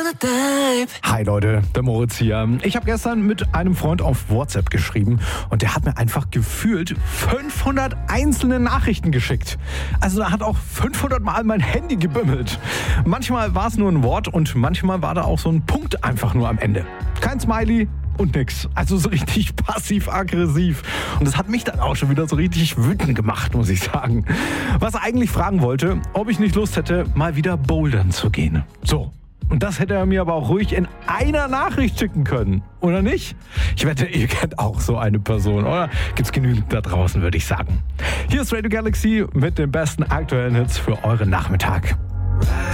Hi Leute, der Moritz hier. Ich habe gestern mit einem Freund auf WhatsApp geschrieben und der hat mir einfach gefühlt 500 einzelne Nachrichten geschickt. Also da hat auch 500 Mal mein Handy gebimmelt. Manchmal war es nur ein Wort und manchmal war da auch so ein Punkt einfach nur am Ende. Kein Smiley und nix. Also so richtig passiv-aggressiv. Und das hat mich dann auch schon wieder so richtig wütend gemacht, muss ich sagen. Was er eigentlich fragen wollte, ob ich nicht Lust hätte, mal wieder bouldern zu gehen. So. Und das hätte er mir aber auch ruhig in einer Nachricht schicken können, oder nicht? Ich wette, ihr kennt auch so eine Person, oder? Gibt's genügend da draußen, würde ich sagen. Hier ist Radio Galaxy mit den besten aktuellen Hits für euren Nachmittag.